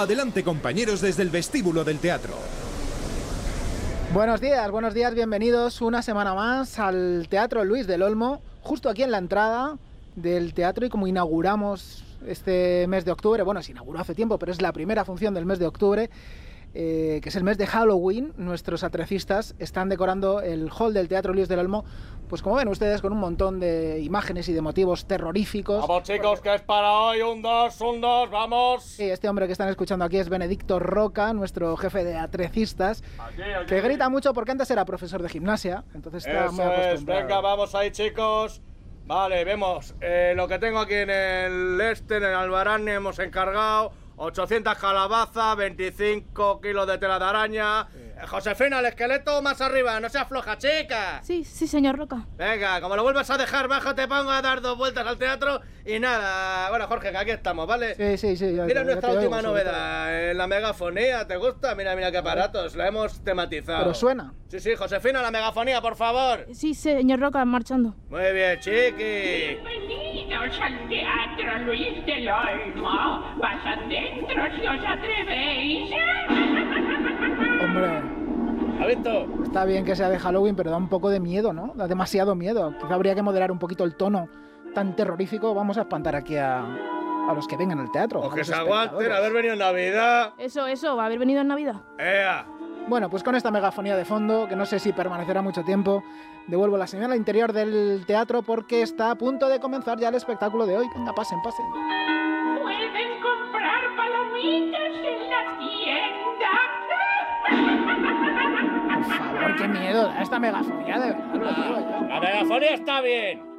Adelante, compañeros, desde el vestíbulo del teatro. Buenos días, bienvenidos una semana más al Teatro Luis del Olmo, justo aquí en la entrada del teatro, y como inauguramos este mes de octubre, bueno, se inauguró hace tiempo, pero es la primera función del mes de octubre, que es el mes de Halloween, nuestros atrecistas están decorando el hall del Teatro Luis del Olmo, pues como ven ustedes, con un montón de imágenes y de motivos terroríficos. Vamos, chicos, que es para hoy, un dos, vamos. Sí, este hombre que están escuchando aquí es Benedicto Roca, nuestro jefe de atrecistas, Aquí. que grita mucho porque antes era profesor de gimnasia, entonces está muy Eso acostumbrado. es, venga, vamos ahí, chicos. Vale, vemos lo que tengo aquí en el Albarán. Hemos encargado 800 calabazas, 25 kilos de tela de araña. Josefina, el esqueleto más arriba, no se afloja, chica. Sí, señor Roca. Venga, como lo vuelvas a dejar bajo, te pongo a dar 2 vueltas al teatro y nada. Bueno, Jorge, que aquí estamos, ¿vale? Sí. Mira nuestra última oigo, novedad, en la megafonía, ¿te gusta? Mira qué aparatos, la hemos tematizado. Pero suena. Sí, Josefina, la megafonía, por favor. Sí, señor Roca, marchando. Muy bien, chiqui. Bienvenidos al Teatro Luis del Olmo. Pasad dentro si os atrevéis. Hombre, ¿Has visto? está bien que sea de Halloween, pero da un poco de miedo, ¿no? Da demasiado miedo. Quizá habría que moderar un poquito el tono tan terrorífico. Vamos a espantar aquí a los que vengan al teatro. O a que los se aguanten, espectadores. haber venido en Navidad. Eso, va a haber venido en Navidad. ¡Ea! Bueno, pues con esta megafonía de fondo, que no sé si permanecerá mucho tiempo, devuelvo la señal al interior del teatro porque está a punto de comenzar ya el espectáculo de hoy. Venga, pasen. Pueden comprar palomitas en la tienda. Por favor, qué miedo da esta megafonía, de verdad, lo digo yo. La megafonía está bien.